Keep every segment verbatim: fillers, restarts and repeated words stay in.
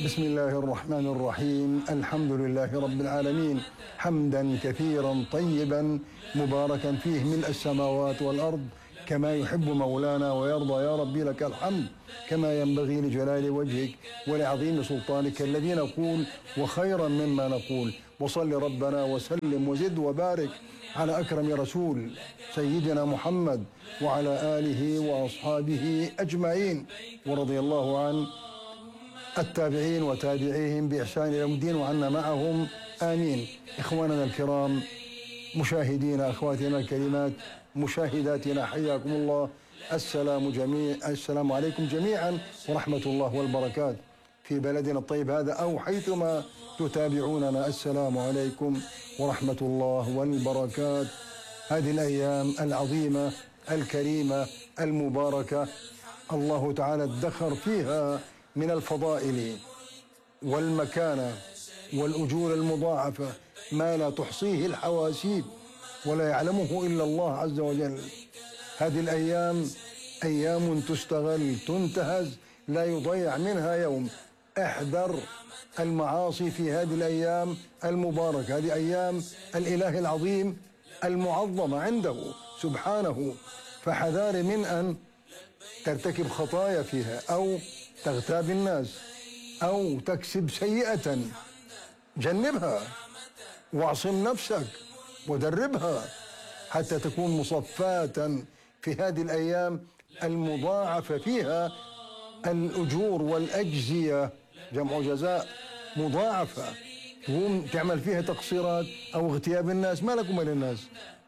بسم الله الرحمن الرحيم. الحمد لله رب العالمين، حمدا كثيرا طيبا مباركا فيه ملء السماوات والأرض كما يحب مولانا ويرضى. يا ربي لك الحمد كما ينبغي لجلال وجهك ولعظيم سلطانك الذي نقول وخيرا مما نقول. وصل ربنا وسلم وزد وبارك على أكرم رسول سيدنا محمد وعلى آله وأصحابه أجمعين، ورضي الله عن التابعين وتابعيهم بإحسان إلى يوم الدين وعنا معهم آمين. إخواننا الكرام، مشاهدينا، أخواتنا الكريمات، مشاهداتنا، حياكم الله. السلام جميع السلام عليكم جميعا ورحمة الله والبركات في بلدنا الطيب هذا أو حيثما تتابعوننا. السلام عليكم ورحمة الله والبركات. هذه الأيام العظيمة الكريمة المباركة الله تعالى ادخر فيها من الفضائل والمكانة والأجور المضاعفة ما لا تحصيه الحواسيب ولا يعلمه إلا الله عز وجل. هذه الأيام أيام تستغل تنتهز لا يضيع منها يوم. احذر المعاصي في هذه الأيام المباركة، هذه أيام الإله العظيم المعظمة عنده سبحانه، فحذار من أن ترتكب خطايا فيها أو تغتاب الناس أو تكسب سيئة. جنبها واعصم نفسك ودربها حتى تكون مصفاة في هذه الأيام المضاعفة فيها الأجور والأجزية، جمع جزاء مضاعفة. تقوم تعمل فيها تقصيرات أو اغتياب الناس، ما لكم من الناس.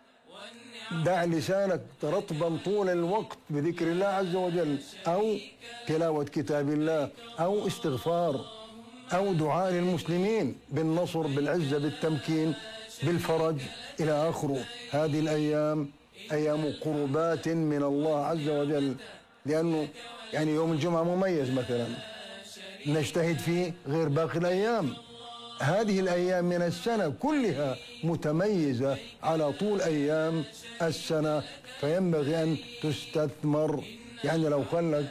دع لسانك رطبا طول الوقت بذكر الله عز وجل أو تلاوة كتاب الله أو استغفار أو دعاء للمسلمين بالنصر بالعزة بالتمكين بالفرج إلى آخره. هذه الأيام أيام قربات من الله عز وجل، لأنه يعني يوم الجمعة مميز مثلا نجتهد فيه غير باقي الأيام. هذه الأيام من السنة كلها متميزة على طول أيام السنة، فينبغي أن تستثمر. يعني لو قال لك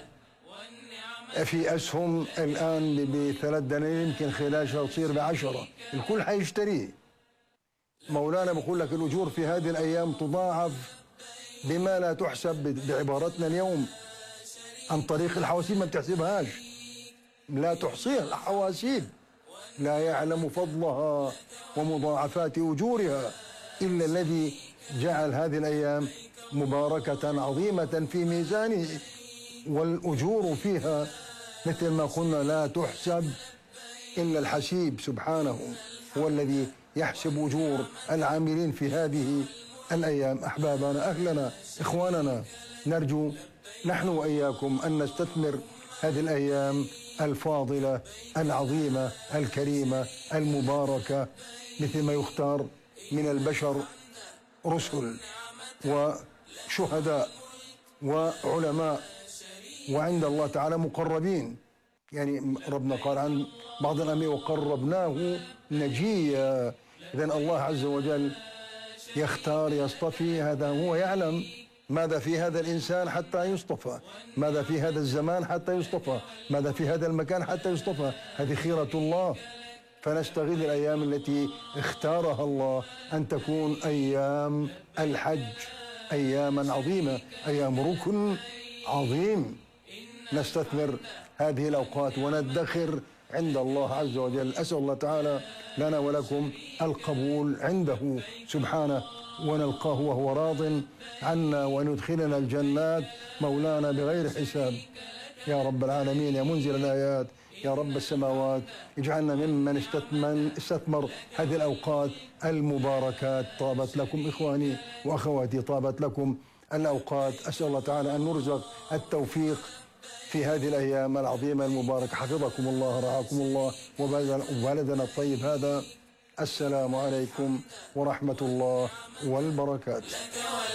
في أسهم الآن بثلاث دنانير يمكن خلال شهر تصير بعشرة، الكل حيشتريه. مولانا بقول لك الأجور في هذه الأيام تضاعف بما لا تحسب بعبارتنا اليوم عن طريق الحواسيب، ما بتحسبهاش، لا تحصيها الحواسيب، لا يعلم فضلها ومضاعفات أجورها إلا الذي جعل هذه الأيام مباركة عظيمة في ميزانه. والأجور فيها مثل ما قلنا لا تحسب إلا الحسيب سبحانه، هو الذي يحسب أجور العاملين في هذه الأيام. أحبابنا، أهلنا، إخواننا، نرجو نحن وإياكم أن نستثمر هذه الأيام الفاضلة العظيمة الكريمة المباركة مثل ما يختار من البشر رسل وشهداء وعلماء وعند الله تعالى مقربين. يعني ربنا قال عن بعض الأنبياء وقربناه نجيا. إذن الله عز وجل يختار يصطفي، هذا هو يعلم ماذا في هذا الإنسان حتى يصطفى، ماذا في هذا الزمان حتى يصطفى، ماذا في هذا المكان حتى يصطفى. هذه خيرة الله، فنستغل الأيام التي اختارها الله أن تكون أيام الحج، أياما عظيمة، أيام ركن عظيم. نستثمر هذه الأوقات وندخر عند الله عز وجل. أسأل الله تعالى لنا ولكم القبول عنده سبحانه، ونلقاه وهو راض عنا، وندخلنا الجنات مولانا بغير حساب. يا رب العالمين، يا منزل الآيات، يا رب السماوات، اجعلنا ممن استثمر هذه الأوقات المباركات. طابت لكم إخواني وأخواتي، طابت لكم الأوقات. أسأل الله تعالى أن نرزق التوفيق في هذه الأيام العظيمة المباركة. حفظكم الله، رعاكم الله، وبلدنا الطيب هذا. السلام عليكم ورحمة الله والبركات.